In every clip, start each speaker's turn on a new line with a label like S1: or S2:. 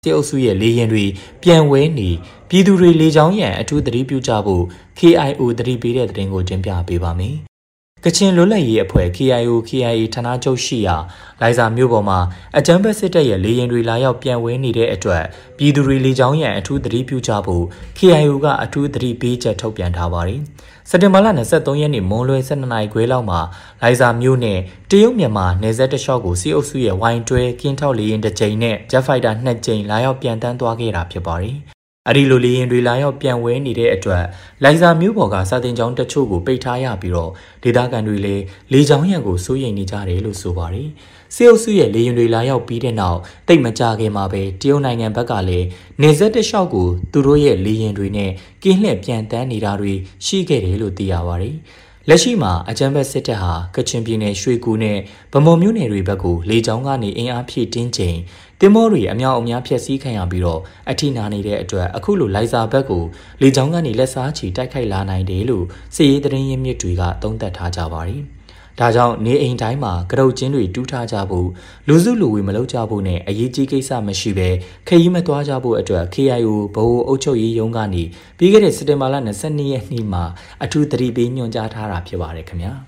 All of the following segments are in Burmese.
S1: စစ်အုပ်စုရဲ့လေယာဉ်တွေပြန်ဝဲနေပြည်သူတွေလေကြောင်းရန်အထူးသတိပြုကြဖို့ KIO သတိပေးတဲ့သတင်းကိုတင်ပြပေးပါမယ်။ကချင်လွတ်လပ်ရေးအဖွဲ့ KIA ဌာနချုပ်ရှိရာလိုင်ဇာမြို့ပေါ်မှာအကြမ်းဖက်စစ်တပ်ရဲ့လေယာဉ်တွေလာရောက်ပြန်ဝဲနေတဲ့အတွက်ပြည်သူတွေလေကြောင်းရန်အထူးသတိပြုကြဖို့ KIO ကအထူးသတိပေးချက်ထုတ်ပြန်ထားပါတယ်။စက်တင်ဘာလ23ရက်နေ့မွန်းလွဲ12နာရီခွဲလောက်မှာလိုင်ဇာမြို့နယ်တရုတ်မြန်မာနယ်စပ်တလျှောက်ကိုစစ်အုပ်စုရဲ့ဝိုင်းတွဲကင်းထောက်လေယာဉ်တစ်ကြိမ်နဲ့ Jet Fighter 2ကြိမ်လာရောက်ပြန်တန်းသွားခဲ့တာဖြစ်ပါတယ်။အဲဒီလိုလေယာဉ်တွေလာရောက်ပြန်ဝဲနေတဲ့အတွက်လိုင်ဇာမြို့ပေါ်ကစာတင်ကျောင်းတချို့ကိုပိတ်ထားရပြီးတော့ဒေသခံတွေလည်းလေကြောင်းရန်ကိုစိုးရိမ်နေကြတယ်လို့ဆိုပါတယ်။စစ်အုပ်စုရဲ့လေယာဉ်တွေလာရောက်ပြီးတဲ့နောက်တိတ်မကြခင်မှာပဲတရုတ်နိုင်ငံဘက်ကလည်းနေဆက်တလျှောက်ကိုသူတို့ရဲ့လေယာဉ်တွေနဲ့ကင်းလှည့်ပြန်တန်းနေတာတွေရှိခဲ့တယ်လို့သိရပါတယ်။လက်ရှိမှာအကြမ်းဖက်စစ်တပ်ဟာကချင်ပြည်နယ်ရွှေကူနဲ့ဗမော်မြို့နယ်တွေဘက်ကိုလေကြောင်းကနေအင်အားဖြည့်တင်းချိန်တင်မောတွေအများအများဖျက်ဆီးခံရပြီးတော့အထိနာနေတဲ့အတွက်အခုလိုလိုင်ဇာဘက်ကိုလေကြောင်းကနေလက်စားချီတိုက်ခိုက်လာနိုင်တယ်လို့စစ်ရေးသတင်းရင်းမြစ်တွေကသုံးသပ်ထားကြပါတယ်။ဒါကြောင့်နေအိမ်တိုင်းမှာကရုတ်ချင်းတွေတူးထားကြဖို့လူစုလူဝေးမလုပ်ကြဖို့နဲ့အရေးကြီးကိစ္စမရှိဘဲခရီးမသွားကြဖို့အတွက် KIO ဗဟိုအုပ်ချုပ်ရေးရုံးကနေပြီးခဲ့တဲ့စက်တင်ဘာလ22ရက်နေ့မှာအထူးသတိပေးညွှန်ကြားထားတာဖြစ်ပါတယ်ခင်ဗျာ။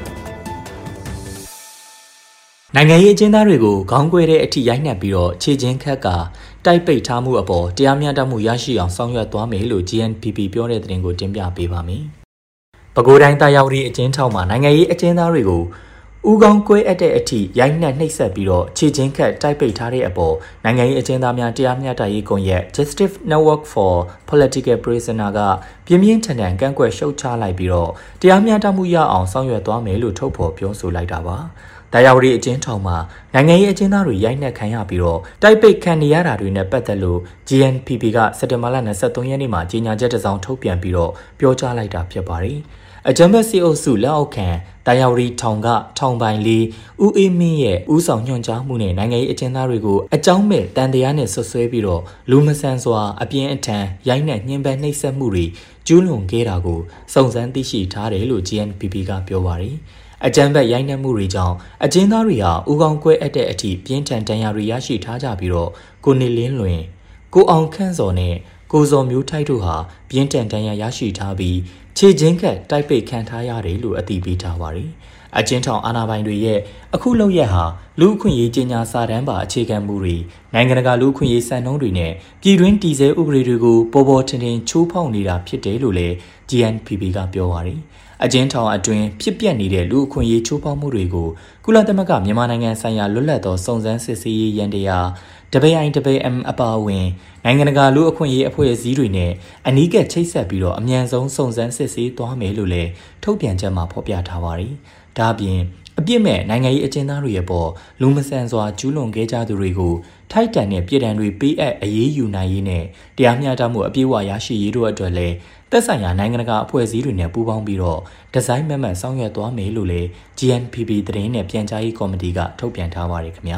S1: နိုင်ငံရေးအကျဉ်းသားတွေကိုခေါင်းကွဲတဲ့အထိရိုက်နှက်ပြီးတော့ခြေချင်းခက်ကတိုက်ပိတ်ထားမှုအပေါ်တရားမျှတမှုရရှိအောင်ဆောင်ရွက်သွားမယ်လို့ GNPP ပြောတဲ့သတင်းကိုတင်ပြပေးပါမယ်။ပဲခူးတိုင်းတာယာဝတီအကျဉ်းထောင်မှာနိုင်ငံရေးအကျဉ်းသားတွေကိုဦးခေါင်းကွဲအပ်တဲ့အထိရိုက်နှက်နှိပ်စက်ပြီးတော့ခြေချင်းခက်တိုက်ပိတ်ထားတဲ့အပေါ်နိုင်ငံရေးအကျဉ်းသားများတရားမျှတရေးကွန်ရက် Justice Network for Political Prisoner ကပြင်းပြင်းထန်ထန်ကန့်ကွက်ရှုတ်ချလိုက်ပြီးတော့တရားမျှတမှုရအောင်ဆောင်ရွက်သွားမယ်လို့ထုတ်ဖော်ပြောဆိုလိုက်တာပါ။တာယာဝတီအကျဉ်းထောင်မှာနိုင်ငံရေးအကျဉ်းသားတွေရိုက်နှက်ခံရပြီးတော့တိုက်ပိတ်ခံနေရတာတွေနဲ့ပတ်သက်လို့ GNPP ကစက်တင်ဘာလ23ရက်နေ့မှာကြေညာချက်တစ်စောင်ထုတ်ပြန်ပြီးတော့ပြောကြားလိုက်တာဖြစ်ပါတယ်။အကြမ်းဖက်စစ်အုပ်စုလက်အောက်ခံတာယာဝတီထောင်ကထောင်ပိုင်လေးဦးအေးမင်းရဲ့ဦးဆောင်ညွှန်ကြားမှုနဲ့နိုင်ငံရေးအကျဉ်းသားတွေကိုအကြောင်းမဲ့တန်တရားနဲ့ဆွဆွဲပြီးတော့လူမဆန်စွာအပြင်းအထန်ရိုက်နှက်ညှဉ်းပန်းနှိပ်စက်မှုတွေကျူးလွန်ခဲ့တာကိုစုံစမ်းသိရှိထားတယ်လို့ GNPP ကပြောပါတယ်။အကြမ်းဖက်ရိုက်နှက်မှုတွေကြောင့်အကျဉ်းသားတွေဟာဦးခေါင်းကွဲအပ်တဲ့အထိပြင်းထန်ဒဏ်ရာတွေရရှိထားကြပြီးတော့ကိုနေလင်းလွင်ကိုအောင်ခန့်စော်နဲ့ကိုစော်မျိုးထိုက်တို့ဟာပြင်းထန်ဒဏ်ရာရရှိထားပြီးခြေချင်းကတိုက်ပိတ်ခံထားရတယ်လို့အသိပေးထားပါတယ်။အကျဉ်းထောင်အာဏာပိုင်တွေရဲ့အခုလုပ်ရက်ဟာလူ့အခွင့်အရေးကြေညာစာတမ်းပါအခြေခံမှုတွေနိုင်ငံတကာလူ့အခွင့်အရေးစံနှုန်းတွေနဲ့ပြည်တွင်းတည်ဆဲဥပဒေတွေကိုပေါ်ပေါ်ထင်ထင်ချိုးဖောက်နေတာဖြစ်တယ်လို့လည်း GNPP ကပြောပါတယ်။အကျဉ်းထောင်အတွင်းဖြစ်ပျက်နေတဲ့လူ့အခွင့်အရေးချိုးဖောက်မှုတွေကိုကုလသမဂ္ဂမြန်မာနိုင်ငံဆိုင်ရာလွတ်လပ်သောစုံစမ်းစစ်ဆေးရေးရန်တရား WIM အပါအဝင်နိုင်ငံတကာလူ့အခွင့်အရေးအဖွဲ့အစည်းတွေနဲ့အနီးကပ်ချိတ်ဆက်ပြီးတော့အမြန်ဆုံးစုံစမ်းစစ်ဆေးသွားမယ်လို့လည်းထုတ်ပြန်ချက်မှာဖော်ပြထားပါတယ်။ဒါ့အပြင်အပြစ်မဲ့နိုင်ငံရေးအကျဉ်းသားတွေရဲ့ပေါ်လူမဆန်စွာကျူးလွန်ခဲ့ကြသူတွေကိုထိုက်တန်တဲ့ပြည်ထံတွေပေးအပ်အရေးယူနိုင်ရေးနဲ့တရားမျှတမှုအပြည့်အဝရရှိရေးတို့အတွက်လည်းသက်ဆိုင်ရာနိုင်ငံတကာအဖွဲ့အစည်းတွေနဲ့ပူးပေါင်းပြီးတော့ဒီဇိုင်းမှတ်ဆောင်ရွက်သွားမယ်လို့လည်း GNPP သတင်းနဲ့ပြန်ကြားရေးကော်မတီကထုတ်ပြန်ထားပါတယ်ခင်ဗျာ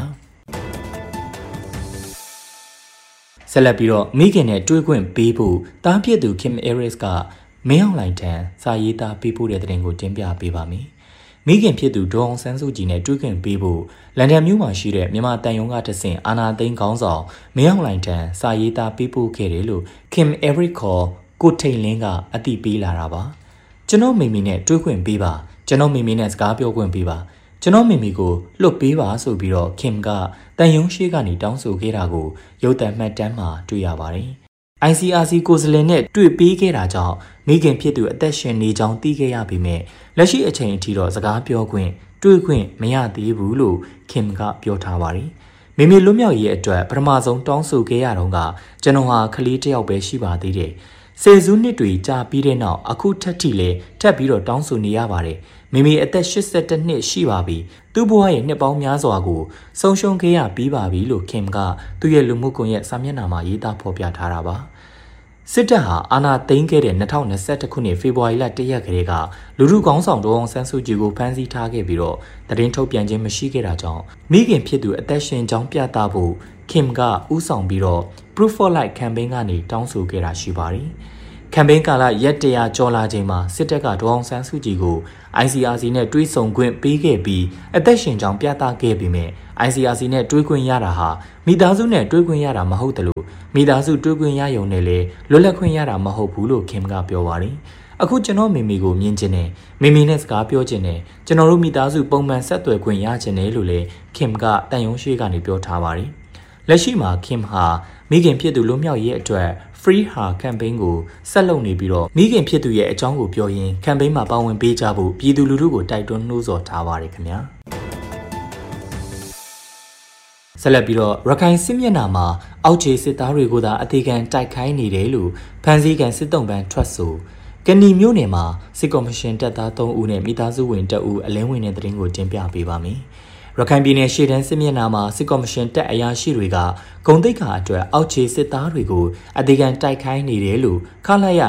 S1: ဆက်လက်ပြီးတော့မိခင်နဲ့တွေ့ခွင့်ပေးဖို့တားပြစ်သူ Kim Aris ကမင်းအောင်လှိုင်ထံစာရေးသားပေးပို့တဲ့သတင်းကိုတင်ပြပေးပါမယ်မိခင်ဖြစ်သူဒေါ်အောင်ဆန်းစုကြည်နဲ့တွေ့ခွင့်ပေးဖို့လန်ဒန်မြို့မှာရှိတဲ့မြန်မာတန်ယုံကတဆင့်အာနာသိန်းခေါင်းဆောင်မင်းအောင်လှိုင်ထံစာရေးသားပေးပို့ခဲ့တယ်လို့ Kim Aris ခေါ်ကိုထိန်လင်းကအတိပေးလာတာပါကျွန်တော်မိမိနဲ့တွေ့ခွင့်ပေးပါကျွန်တော်မိမိနဲ့စကားပြောခွင့်ပေးပါကျွန်တော်မိမိကိုလွတ်ပေးပါဆိုပြီးတော့ Kim ကတန်ယုံရှိကနေတောင်းဆိုခဲ့တာကိုရုပ်သံမှတ်တမ်းမှာတွေ့ရပါတယ်ICRC ကိုယ်စားလှယ်နဲ့တွေ့ပေးခဲ့တာကြောင့်မိခင်ဖြစ်သူအသက်ရှင်နေကြောင်းသိခဲ့ရပေမဲ့လက်ရှိအချိန်အထိတော့စကားပြောခွင့်တွေ့ခွင့်မရသေးဘူးလို့ Kim ကပြောထားပါတယ်။မိမိလွတ်မြောက်ရေးအတွက်ပထမဆုံးတောင်းဆိုခဲ့ရတော့ကကျွန်တော်ဟာကလေးတစ်ယောက်ပဲရှိပါသေးတယ်။ဆယ်စုနှစ်တွေကြာပြီးတဲ့နောက်အခုထက်ထိလည်းထပ်ပြီးတော့တောင်းဆိုနေရပါတယ်။မိမိအသက်82နှစ်ရှိပါပြီ။သူ့ဘဝရဲ့နှစ်ပေါင်းများစွာကိုဆုံးရှုံးခဲ့ရပြီးပါပြီလို့ Kim ကသူ့ရဲ့လူမှုကွန်ရက်စာမျက်နှာမှာရေးသားဖော်ပြထားတာပါ။စစ်တပ်ဟာအာဏာသိမ်းခဲ့တဲ့2021ခုနှစ်ဖေဖော်ဝါရီလ1ရက်ကလေးကလူထုကောင်းဆောင်ဒေါ်အောင်ဆန်းစုကြည်ကိုဖမ်းဆီးထားခဲ့ပြီးတော့သတင်းထုတ်ပြန်ခြင်းမရှိခဲ့တာကြောင့်မိခင်ဖြစ်သူအသက်ရှင်ကြောင်းပြသဖို့ Kim ကဥဆောင်ပြီးတော့ Proof for Life campaign ကနေတောင်းဆိုခဲ့တာရှိပါတယ်။မ်ပိန်းကာလရက်တရာကျော်လာချိန်မှာစစ်တပ်ကဒေါအောင်ဆန်းစုကြည်ကို ICRC နဲ့တွဲဆုံခွင့်ပေးခဲ့ပြီးအသက်ရှင်ကြောင်းပြသခဲ့ပေမဲ့ ICRC နဲ့တွဲခွင့်ရတာဟာမိသားစုနဲ့တွဲခွင့်ရတာမဟုတ်တယ်လို့မိသားစုတွဲခွင့်ရရုံနဲ့လေလွတ်လပ်ခွင့်ရတာမဟုတ်ဘူးလို့ခင်ကပြောပါတယ်အခုကျွန်တော်မိကိုမြင်ချင်တယ်မိနဲ့စကားပြောချင်တယ်ကျွန်တော်တို့မိသားစုပုံမှန်ဆက်သွယ်ခွင့်ရချင်တယ်လို့လေခင်ကတန်ယုံရှိကနေပြောထားပါတယ်လက်ရှိမှာခင်ဟာမိခင်ဖြစ်သူလွတ်မြောက်ရေးအတွက် Free Her campaign ကိုဆက်လုပ်နေပြီးတော့မိခင်ဖြစ်သူရဲ့အကြောင်းကိုပြောရင်း campaign မှာပါဝင်ပေးကြဖို့ပြည်သူလူထုကိုတိုက်တွန်းနှိုးဆော်ထားပါတယ်ခင်ဗျာဆက်လက်ပြီးတော့ရခိုင်စစ်မျက်နှာမှာအောက်ခြေစစ်သားတွေကိုသာအသေးခံတိုက်ခိုင်းနေတယ်လို့ဖန်စီကန်စစ်တုံးပန်းထွက်ဆိုကဏီမြို့နယ်မှာစစ်ကော်မရှင်တပ်သား3ဦးနဲ့မိသားစုဝင်2ဦးအလင်းဝင်တဲ့သတင်းကိုတင်ပြပေးပါမယ်ရခိုင်ပြည်နယ်ရှေ့တန်းစစ်မျက်နှာမှာစစ်ကော်မရှင်တပ်အရာရှိတွေကဂုံတိတ်ခါအတွက်အောက်ခြေစစ်သားတွေကိုအသေးခံတိုက်ခိုင်းနေတယ်လို့ခလာရ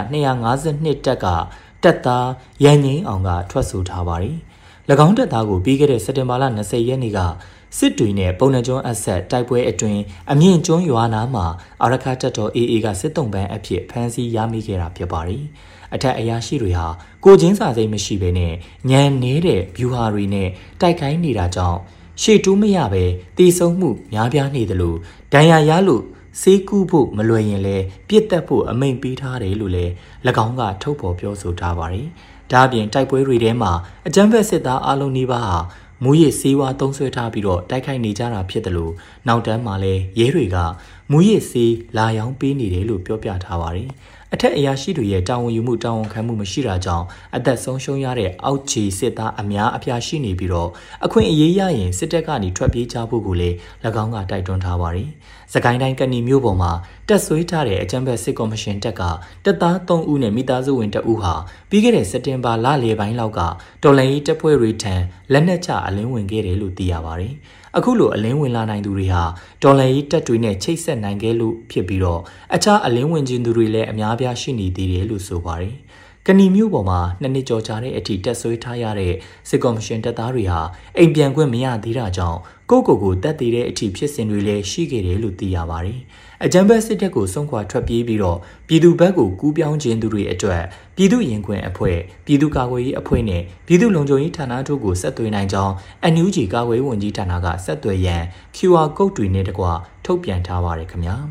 S1: 252တပ်ကတပ်သားရန်ငင်းအောင်ကထွက်ဆိုထားပါတယ်။၎င်းတပ်သားကိုပြီးခဲ့တဲ့စက်တင်ဘာလ20ရက်နေ့ကစစ်တွေနဲ့ပုံနှကျွန်းအဆက်တိုက်ပွဲအတွင်းအမြင့်ကျွန်းရွာနာမှာအာရခတပ်တော် AA ကစစ်တုံးပန်းအဖြစ်ဖမ်းဆီးရမိခဲ့တာဖြစ်ပါတယ်။အထက်အရာရှိတွေဟာကိုချင်းစာစိတ်မရှိဘဲနဲ့ညံနေတဲ့ဗျူဟာတွေနဲ့တိုက်ခိုင်းနေတာကြောင့်ရှေ့တူးမရပဲတီဆုံးမှုများပြားနေတယ်လို့ဒဏ်ရာရလို့စေးကူးဖို့မလွယ်ရင်လည်းပြစ်တက်ဖို့အမိန့်ပေးထားတယ်လို့လည်း၎င်းကထုတ်ဖော်ပြောဆိုထားပါတယ်။ဒါအပြင်တိုက်ပွဲတွေထဲမှာအကြမ်းဖက်စစ်သားအလုံးနီးပါးဟာမူရစ်စေးဝါးသုံးဆွဲထားပြီးတော့တိုက်ခိုက်နေကြတာဖြစ်တယ်လို့နောက်တန်းမှာလည်းရဲတွေကမူရစ်စေးလာရောင်းပေးနေတယ်လို့ပြောပြထားပါတယ်။အထက်အရာရှိတွေရဲ့တာဝန်ယူမှုတာဝန်ခံမှုမရှိတာကြောင့်အသက်ဆုံးရှုံးရတဲ့အောက်ခြေစစ်သားအများအပြားရှိနေပြီးတော့အခွင့်အရေးရရင်စစ်တပ်ကနေထွက်ပြေးကြဖို့ကိုလည်း၎င်းကတိုက်တွန်းထားပါတယ်။စကိုင်းတိုင်းကဏီမြို့ပေါ်မှာတက်ဆွေးထားတဲ့အကြမ်းဖက်စစ်ကော်မရှင်တပ်ကတပ်သား3ဦးနဲ့မိသားစုဝင်2ဦးဟာပြီးခဲ့တဲ့စက်တင်ဘာလလယ်ပိုင်းလောက်ကတော်လှန်ရေးတပ်ဖွဲ့တွေထံလက်နက်ချအလင်းဝင်ခဲ့တယ်လို့သိရပါတယ်။အခုလိုအလင်းဝင်လာနိုင်သူတွေဟာတော်လှန်ရေးတပ်တွေနဲ့ချိတ်ဆက်နိုင်ခဲ့လို့ဖြစ်ပြီးတော့အခြားအလင်းဝင်ခြင်းသူတွေလည်းအများပြားရှိနေသေးတယ်လို့ဆိုပါတယ်။ကဏီမျိုးပေါ်မှာ2နှစ်ကျော်ကြာတဲ့အထိတက်ဆွေးထားရတဲ့စစ်ကော်မရှင်တပ်သားတွေဟာအိမ်ပြန်ခွင့်မရသေးတာကြောင့်ကိုတက်သေးတဲ့အထိဖြစ်စဉ်တွေလည်းရှိခဲ့တယ်လို့သိရပါတယ်။အကြမ်းဖက်စစ်တပ်ကိုဆုံးခွာထွက်ပြေးပြီးတော့ပြည်သူဘက်ကိုကူးပြောင်းခြင်းသူတွေအတွက်ပြည်သူရင်ခွင်အဖွဲ့ပြည်သူ့ကာကွယ်ရေးအဖွဲ့နဲ့ပြည်သူ့လုံခြုံရေးဌာနတို့ကိုဆက်သွယ်နိုင်ကြောင်း NUG ကာကွယ်ရေးဝန်ကြီးဌာနကဆက်သွယ်ရန် QR code တွေနဲ့တကွထုတ်ပြန်ထားပါတယ်ခင်ဗျာ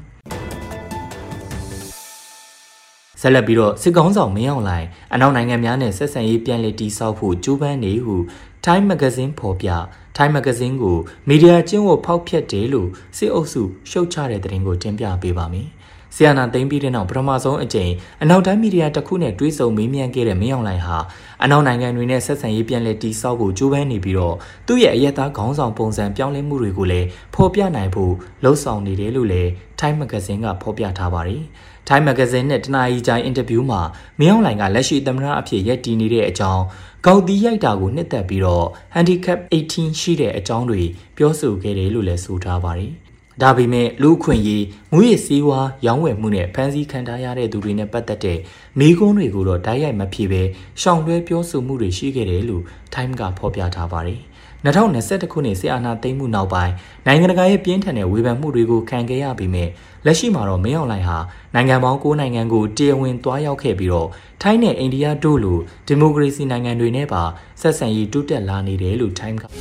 S1: ဆက်လက်ပြီးတော့စစ်ကောင်းဆောင်မင်းအောင်လှိုင်အနောက်နိုင်ငံများနဲ့ဆက်ဆံရေးပြန်လည်တည်ဆောက်ဖို့ကြိုးပမ်းနေဟု Time Magazine ဖော်ပြ Time Magazine ကိုမီဒီယာကျင်းဝတ်ဖောက်ဖျက်တယ်လို့စစ်အုပ်စုရှုတ်ချတဲ့သတင်းကိုတင်ပြပေးပါမယ်။ဆီယနာသိမ်းပြီးတဲ့နောက်ပထမဆုံးအကြိမ်အနောက်တိုင်းမီဒီယာတစ်ခုနဲ့တွဲဆုံမေးမြန်းခဲ့တဲ့မင်းအောင်လှိုင်ဟာအနောက်နိုင်ငံတွေနဲ့ဆက်ဆံရေးပြန်လည်တည်ဆောက်ဖို့ကြိုးပမ်းနေပြီးတော့သူ့ရဲ့အရက်သားခေါင်းဆောင်ပုံစံပြောင်းလဲမှုတွေကိုလည်းဖော်ပြနိုင်ဖို့လှုံ့ဆော်နေတယ်လို့လည်း Time Magazine ကဖော်ပြထားပါတယ်။ Time Magazine နဲ့တနအီချိုင်အင်တာဗျူးမှာမင်းအောင်လှိုင်ကလက်ရှိသမ္မတအဖြစ်ရပ်တည်နေတဲ့အကြောင်းကောက်တီးရိုက်တာကိုနှစ်သက်ပြီးတော့ handicap 18ရှိတဲ့အကြောင်းတွေပြောဆိုခဲ့တယ်လို့လည်းဆိုထားပါတယ်။ဒါပေမဲ့လူခွင့်ရေးမူရစ်စည်းဝါးရောင်းဝယ်မှုနဲ့ဖမ်းဆီးခံထားရတဲ့သူတွေနဲ့ပတ်သက်တဲ့မိကွန်းတွေကိုတော့တိုက်ရိုက်မဖြစ်ပဲရှောင်လွှဲပြောဆိုမှုတွေရှိခဲ့တယ်လို့ Time ကဖော်ပြထားပါတယ်။2021ခုနှစ်စစ်အာဏာသိမ်းမှုနောက်ပိုင်းနိုင်ငံတကာရဲ့ပြင်းထန်တဲ့ဝေဖန်မှုတွေကိုခံခဲ့ရပြီးမြဲလက်ရှိမှာတော့မင်းအောင်လှိုင်ဟာနိုင်ငံပေါင်း9နိုင်ငံကိုတရားဝင်သွားရောက်ခဲ့ပြီးတော့ထိုင်းနဲ့အိန္ဒိယတို့လိုဒီမိုကရေစီနိုင်ငံတွေနဲ့ပါဆက်ဆံရေးတိုးတက်လာနေတယ်လို့ Time က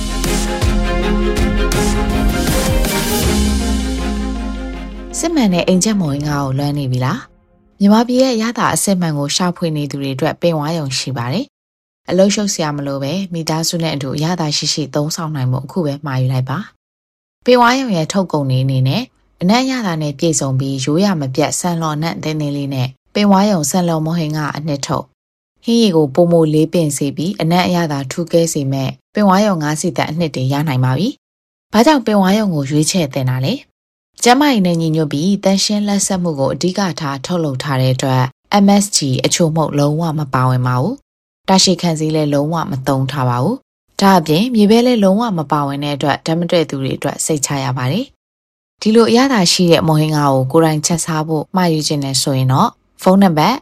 S2: စစ်မှန်တဲ့အိမ်ချက်မော်ရင်ကိုလွမ်းနေပြီလားမြန်မာပြည်ရဲ့ရတာအစစ်မှန်ကိုရှာဖွေနေသူတွေအတွက်ပင်ဝါရုံရှိပါတယ်အလုံးရှုပ်စရာမလိုပဲမိသားစုနဲ့အတူရတာရှိရှိသုံးဆောင်နိုင်မှုအခုပဲမှာယူလိုက်ပါပင်ဝါရုံရဲ့ထုတ်ကုန်နေအနေနဲ့အနက်ရတာနဲ့ပြည့်စုံပြီးရိုးရမပြတ်ဆန်လော်နဲ့တင်းတင်းလေးနဲ့ပင်ဝါရုံဆန်လော်မဟင်ကအနှစ်ထုတ်ဟင်းရီကိုပုံမိုလေးပင်စေပြီးအနက်အရသာထူးကဲစေမဲ့ပင်ဝါရုံ9စီတက်အနှစ်တည်းရနိုင်ပါပြီဘာကြောင့်ပင်ဝါရုံကိုရွေးချယ်တင်တာလဲကျမကြီးနဲ့ညီညွတ်ပြီးတန်ရှင်းလက်ဆက်မှုကိုအဓိကထားထုတ်လုပ်ထားတဲ့အတွက် MSG အချို့မှုလုံးဝမပါဝင်ပါဘူးတာရှိခံစည်းလည်းလုံးဝမသုံးထားပါဘူးဒါအပြင်မြေပဲလည်းလုံးဝမပါဝင်တဲ့အတွက်ဓာတ်မတွေ့သူတွေအတွက်စိတ်ချရပါတယ်ဒီလိုအရသာရှိတဲ့မော်ဟင်ကာကိုကိုယ်တိုင်ချက်စားဖို့မှာယူခြင်းနဲ့ဆိုရင်တော့ဖုန်းနံပါတ်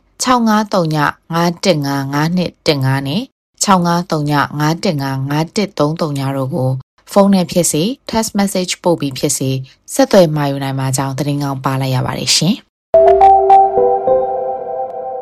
S2: 6539155နဲ့6539155တို့ကိုဖုန်းနဲ့ဖြစ်စေ text message ပို့ပြီးဖြစ်စေဆက်သွယ်မှာယူနိုင်မှာကြောင်းသတင်းကောင်းပါလိုက်ရပါတယ်ရှင်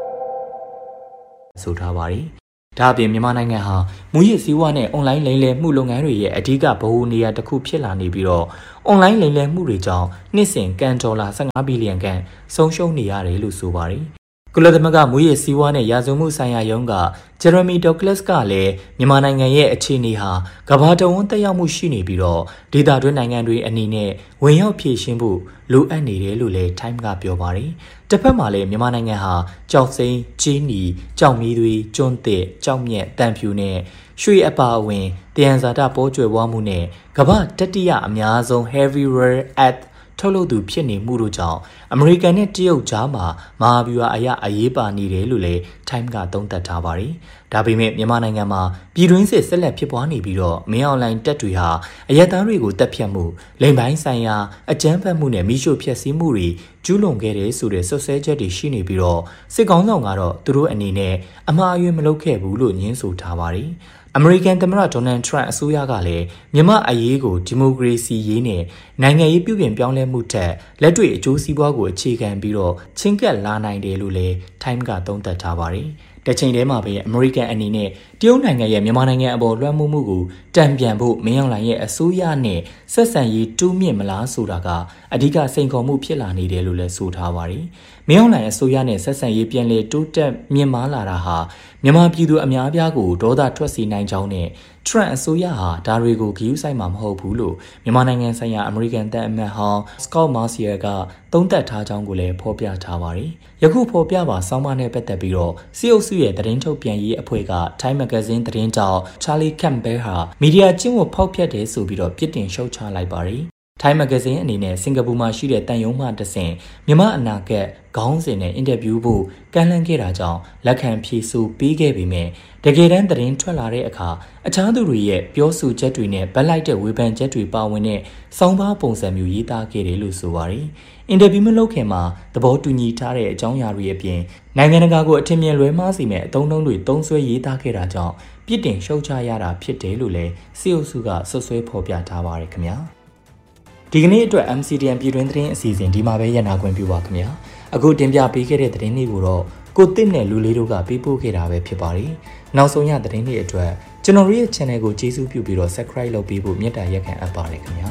S1: ဆိုထားပါတယ်။ဒါအပြင်မြန်မာနိုင်ငံဟာမူရစ်စည်းဝါးနဲ့အွန်လိုင်းလိမ်လည်မှုလုပ်ငန်းတွေရဲ့အဓိကဗဟိုနေရာတစ်ခုဖြစ်လာနေပြီးတော့အွန်လိုင်းလိမ်လည်မှုတွေကြောင့်နှစ်စဉ်ကန်ဒေါ်လာ15ဘီလီယံခန့်ဆုံးရှုံးနေရတယ်လို့ဆိုပါတယ်။ကုလသမဂ္ဂမူရစ်စည်းဝါးနဲ့ရာဇဝမှုဆိုင်ရာရုံးကဂျယ်ရမီဒေါကလစ်ကလည်းမြန်မာနိုင်ငံရဲ့အခြေအနေဟာကမ္ဘာတဝန်းတက်ရောက်မှုရှိနေပြီးတော့ဒေသတွင်းနိုင်ငံတွေအနေနဲ့ဝင်ရောက်ဖြည့်ရှင်းဖို့လိုအပ်နေတယ်လို့လည်း Time ကပြောပါတယ်။တစ်ဖက်မှာလည်းမြန်မာနိုင်ငံဟာကြောက်စိမ်း၊ကြီးနီ၊ကြောက်မီးသွေး၊ကျွန်းသစ်၊ကြောက်မြက်၊တန်ဖြူနဲ့ရွှေအပါအဝင်တယံဇာတပေါ်ကျွယ်ဝမှုနဲ့ကမ္ဘာတတိယအများဆုံး heavy rare earthထုတ်လုပ်သူဖြစ်နေမှုတို့ကြောင့်အမေရိကန်နဲ့တရုတ်ကြားမှာမဟာဗျူဟာအရေးပါနေတယ်လို့လည်း Time ကသုံးသပ်ထားပါတယ်။ဒါပေမဲ့မြန်မာနိုင်ငံမှာပြည်တွင်းစစ်ဆက်လက်ဖြစ်ပွားနေပြီးတော့မင်းအောင်လှိုင်တပ်တွေဟာအရက်သားတွေကိုတပ်ဖြတ်မှုလိမ်ပိုင်းဆိုင်ရာအကြမ်းဖက်မှုနဲ့မိရှုဖျက်ဆီးမှုတွေကျူးလွန်ခဲ့တယ်ဆိုတဲ့ဆွဆွဲချက်တွေရှိနေပြီးတော့စစ်ကောင်ဆောင်ကတော့သူတို့အနေနဲ့အမှားအယွင်းမလုပ်ခဲ့ဘူးလို့ညင်းဆိုထားပါတယ်။အမေရိကန်သမ္မတဒေါ်နယ်ထရန့်အစိုးရကလည်းမြန်မာအရေးကိုဒီမိုကရေစီရေးနဲ့နိုင်ငံရေးပြုပြင်ပြောင်းလဲမှုထက်လက်တွေ့အကျိုးစီးပွားကိုအခြေခံပြီးတော့ချင်းကပ်လာနိုင်တယ်လို့လည်း Time ကသုံးသပ်ထားပါတယ်။တချိန်တည်းမှာပဲအမေရိကန်အနေနဲ့တရုတ်နိုင်ငံရဲ့မြန်မာနိုင်ငံအပေါ်လွှမ်းမိုးမှုကိုတံပြန်ဖို့မင်းအောင်လှိုင်ရဲ့အစိုးရနဲ့ဆက်ဆံရေးတူးမြင့်မလားဆိုတာကအဓိကစိန်ခေါ်မှုဖြစ်လာနေတယ်လို့လည်းဆိုထားပါတယ်။မင်းအောင်လှိုင်အစိုးရနဲ့ဆက်ဆံရေးပြန်လည်တိုးတက်မြင့်မားလာတာဟာမြန်မာပြည်သူအများအပြားကိုဒေါသထွက်စေနိုင်ကြောင်းနဲ့ထရန့်အစိုးရဟာဒါတွေကိုဂရုစိုက်မှာမဟုတ်ဘူးလို့မြန်မာနိုင်ငံဆိုင်ရာအမေရိကန်တပ်အမတ်ဟောင်းစကော့မာစီယာကသုံးသပ်ထားကြောင်းကိုလည်းဖော်ပြထားပါတယ်။ယခုဖော်ပြပါဆောင်းပါးနဲ့ပတ်သက်ပြီးတော့စီအုပ်စုရဲ့သတင်းထုတ်ပြန်ရေးအဖွဲ့က Time Magazine သတင်းကြောင့် Charlie Campbell ဟာမီဒီယာကျင့်ဝတ်ဖောက်ဖျက်တယ်ဆိုပြီးတော့ပြစ်တင်ရှုတ်ချလိုက်ပါတယ်။ Time Magazine အနေနဲ့စင်ကာပူမှာရှိတဲ့တန်ယုံမှတဆင့်မြန်မာအနာဂတ်ခေါင်းစဉ်နဲ့အင်တာဗျူးဖို့ကမ်းလှမ်းခဲ့တာကြောင့်လက်ခံဖြေဆိုပေးခဲ့ပေမဲ့တကယ်တမ်းသတင်းထွက်လာတဲ့အခါအခြားသူတွေရဲ့ပြောဆိုချက်တွေနဲ့ဗက်လိုက်တဲ့ဝေဖန်ချက်တွေပါဝင်တဲ့စောင်းပါးပုံစံမျိုးရေးသားခဲ့တယ်လို့ဆိုပါတယ်။အင်တာဗျူးမလုပ်ခင်မှာသဘောတူညီထားတဲ့အကြောင်းအရာတွေအပြင်နိုင်ငံတကာကိုအထင်မြင်လွဲမှားစေမဲ့အသုံးအနှုန်းတွေသုံးစွဲရေးသားခဲ့တာကြောင့်ပြစ်တင်ရှုတ်ချရတာဖြစ်တယ်လို့လည်းစီအုပ်စုကဆွဆွဲဖော်ပြထားပါတယ်ခင်ဗျာ။ဒီကနေ့အတွက် MCDN ပြည်တွင်းသတင်းအစီအစဉ်ဒီမှာပဲရနာခွင့်ပြုပါခင်ဗျာအခုတင်ပြပေးခဲ့တဲ့သတင်းလေးကိုတော့ကိုတစ်နဲ့လူလေးတို့ကပေးပို့ခဲ့တာပဲဖြစ်ပါတယ်နောက်ဆုံးရသတင်းလေးအတွက်ကျွန်တော်ရဲ့ channel ကိုကျေးဇူးပြုပြီးတော့ subscribe လုပ်ပေးဖို့မေတ္တာရက်ခံအပ်ပါတယ်ခင်ဗျာ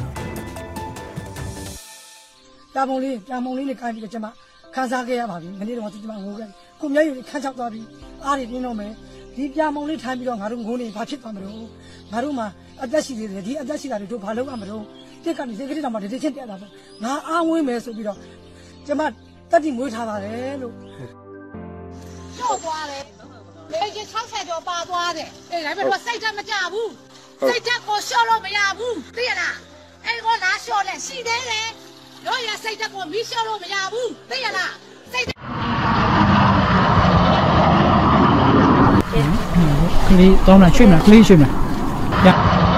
S3: တာမုံလေးနဲ့ကိုင်းပြီးတော့ကျွန်မခန်းစားခဲ့ရပါပြီမနေ့တော့ကျွန်မငိုခဲ့ကိုမျက်ရည်ခန်းချောက်သွားပြီးအားတွေတင်းတော့မယ်ဒီပြမုံလေးထိုင်ပြီးတော့ငါတို့ငိုနေဘာဖြစ်သွားမလို့ငါတို့မှာအသက်ရှိသေးတယ်ဒီအသက်ရှိတာတွေတို့ဘာလုပ်ရမလို့တက်ကနေစိတ်ကလေးတော့မှတတိချင်းတက်တာပေါ့ငါအားဝင်းမယ်ဆိုပြီးတော့ကျမတက်တိမွေးထားပါတယ်လို့ကျော်သွားတယ်လေကြီး60ကျော်ပါသွားတယ်အေးဒါပေမဲ့စိတ်ဓာတ်မကြဘူးစိတ်ဓာတ်ကိုလျှော့လို့မရဘူးသိရလားအဲ့ကိုလာလျှော့လဲရှိသေးတယ်တို့ရစိတ်ဓာတ်ကိုမီးလျှော့လို့မရဘူးသိရလားစိတ်
S4: ကလေးတောင်းလာချွေးမလားကလေးချွေးမလား